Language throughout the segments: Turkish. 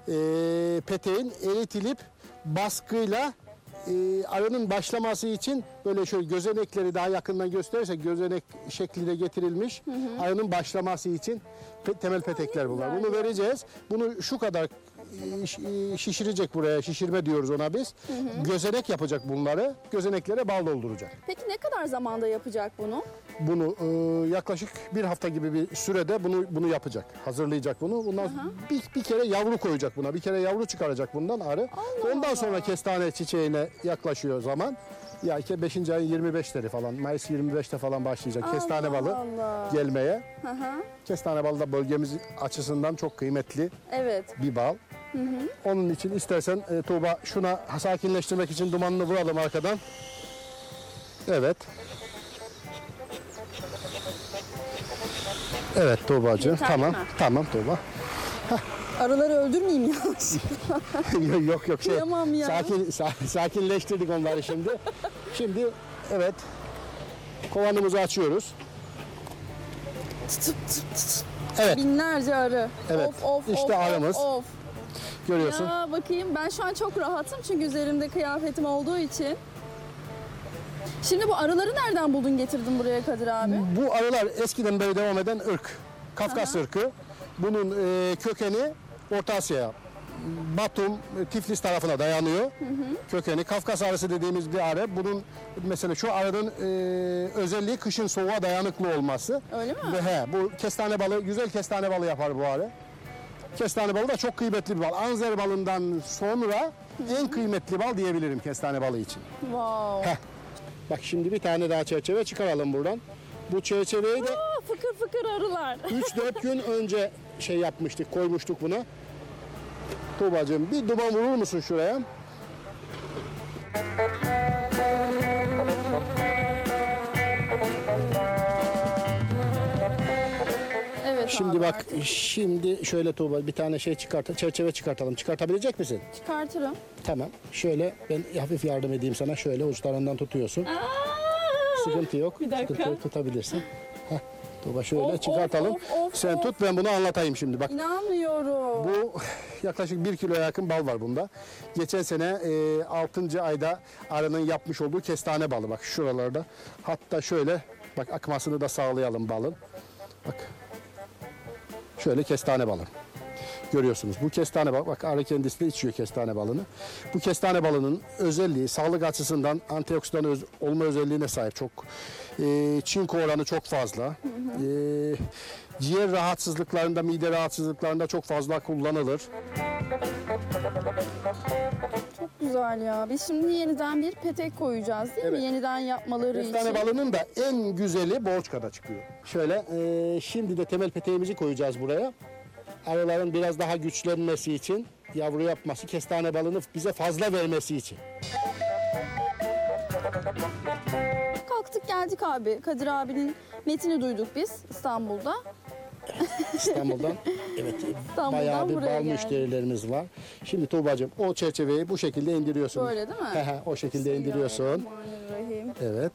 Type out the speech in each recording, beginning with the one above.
peteğin eritilip baskıyla arının başlaması için böyle şöyle gözenekleri daha yakından gösterirsek gözenek şekline getirilmiş arının başlaması için temel petekler bunlar. Bunu vereceğiz. Bunu şu kadar şişirecek buraya. Şişirme diyoruz ona biz. Gözenek yapacak bunları. Gözeneklere bal dolduracak. Peki ne kadar zamanda yapacak bunu? Bunu yaklaşık bir hafta gibi bir sürede bunu yapacak. Hazırlayacak bunu. Bundan bir kere yavru koyacak buna. Bir kere yavru çıkaracak bundan arı. Ondan sonra kestane çiçeğine yaklaşıyor zaman. Ya 5. ayın 25'leri falan, Mayıs 25'te falan başlayacak kestane balı gelmeye. Kestane balı da bölgemiz açısından çok kıymetli bir bal. Onun için istersen Tuğba şuna sakinleştirmek için dumanını vuralım arkadan. Evet. Evet Tuğbacığım. Tamam. Mi? Tamam Tuğba. Arıları öldürmeyeyim ya. yok. Kıyamam ya. Sakinleştirdik onları şimdi. Şimdi evet. Kovanımızı açıyoruz. Evet. Binlerce arı. Evet. İşte arımız. Of. Görüyorsun. Ya bakayım ben şu an çok rahatım çünkü üzerimde kıyafetim olduğu için. Şimdi bu arıları nereden buldun getirdin buraya Kadir abi? Bu arılar eskiden beri devam eden ırk. Kafkas ırkı. Bunun kökeni Orta Asya'ya, Batum, Tiflis tarafına dayanıyor. Kökeni Kafkas arısı dediğimiz bir arı. Bunun mesela şu arının özelliği kışın soğuğa dayanıklı olması. Öyle mi? Ve bu kestane balı, güzel kestane balı yapar bu arı. Kestane balı da çok kıymetli bir bal. Anzer balından sonra en kıymetli bal diyebilirim kestane balı için. Wow. Bak şimdi bir tane daha çerçeve çıkaralım buradan. Bu çerçeveyi de Fıkır fıkır arılar. 3-4 gün önce yapmıştık, koymuştuk bunu. Tuğbacığım bir duman vurur musun şuraya? Evet Şimdi abi, bak, artık şimdi şöyle Tuğba bir tane çerçeve çıkartalım. Çıkartabilecek misin? çıkartırım. Tamam. Şöyle ben hafif yardım edeyim sana. Şöyle uçlarından tutuyorsun. Sıkıntı yok. Bir dakika. Sıkıntı yok, tutabilirsin. Heh. Tuğba şöyle Of, çıkartalım. of, Sen of. tut, ben bunu anlatayım şimdi. Bak. İnanmıyorum. Bu yaklaşık 1 kiloya yakın bal var bunda. Geçen sene 6. ayda arının yapmış olduğu kestane balı. Bak şuralarda. Hatta şöyle bak akmasını da sağlayalım balın. Bak. Şöyle kestane balı. Görüyorsunuz. Bu kestane balı. Bak arı kendisi de içiyor kestane balını. Bu kestane balının özelliği sağlık açısından antioksidan olma özelliğine sahip. Çok çinko oranı çok fazla. Ciğer rahatsızlıklarında, mide rahatsızlıklarında çok fazla kullanılır. Çok güzel ya. Biz şimdi yeniden bir petek koyacağız değil mi? Yeniden yapmaları Kestane için. balının da en güzeli Borçka'da çıkıyor. Şöyle şimdi de temel peteğimizi koyacağız buraya. Arıların biraz daha güçlenmesi için, yavru yapması, kestane balını bize fazla vermesi için. Kalktık geldik abi. Kadir abinin metini duyduk biz İstanbul'da. İstanbul'dan evet İstanbul'dan bayağı bir buraya bal geldik. müşterilerimiz var. Şimdi Tuğbacığım o çerçeveyi bu şekilde indiriyorsun. Böyle değil mi? O şekilde indiriyorsun. Bismillahirrahmanirrahim. Evet.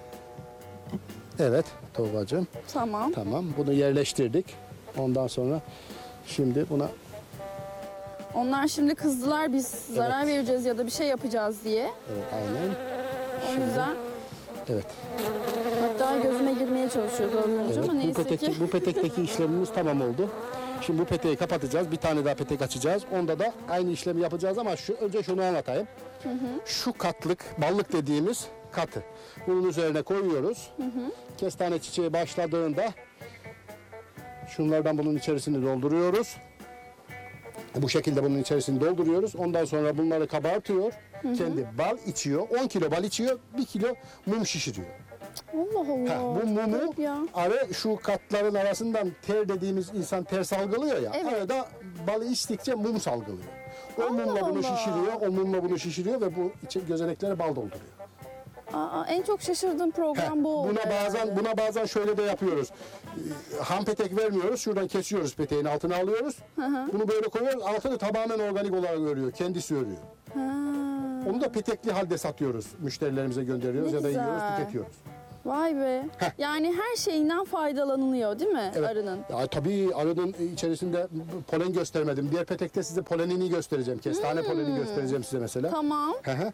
Evet Tuğbacığım. Tamam. Tamam bunu yerleştirdik. Ondan sonra şimdi buna Onlar şimdi kızdılar biz zarar vereceğiz ya da bir şey yapacağız diye. evet aynen. O yüzden Evet. hatta gözüme girmeye çalışıyordu az önce Evet, ama neyse ki. bu petekteki işlemimiz tamam oldu. Şimdi bu peteği kapatacağız. Bir tane daha petek açacağız. Onda da aynı işlemi yapacağız ama önce şunu anlatayım. Şu katlık, ballık dediğimiz katı. Bunun üzerine koyuyoruz. Kestane çiçeği başladığında şunlardan bunun içerisini dolduruyoruz. Bu şekilde bunun içerisini dolduruyoruz. Ondan sonra bunları kabartıyor. Kendi bal içiyor. 10 kilo bal içiyor. 1 kilo mum şişiriyor. Allah Allah. Bu mumu Garip ya. arı şu katların arasından ter dediğimiz insan ter salgılıyor ya. Evet. Arı da balı içtikçe mum salgılıyor. O mumla bunu Allah. şişiriyor. O mumla bunu şişiriyor ve bu gözeneklere bal dolduruyor. Aa, en çok şaşırdığım program bu oldu. Buna bazen şöyle de yapıyoruz. Ham petek vermiyoruz. Şuradan kesiyoruz peteğin altına alıyoruz. Bunu böyle koyuyoruz. Altını tamamen organik olarak örüyor. Kendisi örüyor. Ha. Onu da petekli halde satıyoruz. Müşterilerimize gönderiyoruz Ne ya da güzel. yiyoruz, tüketiyoruz. Vay be. Yani her şeyinden faydalanılıyor değil mi Evet. arının? Ya, tabii arının içerisinde polen göstermedim. Diğer petekte size polenini göstereceğim. Kestane poleni göstereceğim size mesela. Tamam. Hı hı.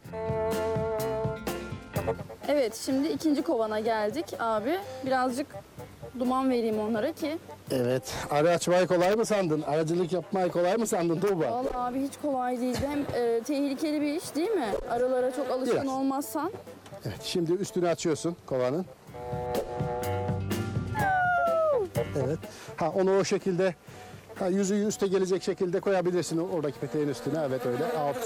Evet, şimdi ikinci kovana geldik abi. Birazcık duman vereyim onlara ki. Evet. Arı açmayı kolay mı sandın? Aracılık yapmayı kolay mı sandın Tuğba? Vallahi abi hiç kolay değil. Hem tehlikeli bir iş değil mi? Arılara çok alışkın Biraz. olmazsan. Evet. Şimdi üstünü açıyorsun kovanın. Evet. Ha, onu o şekilde yüzü üste gelecek şekilde koyabilirsin oradaki peteğin üstüne. Evet öyle. Alt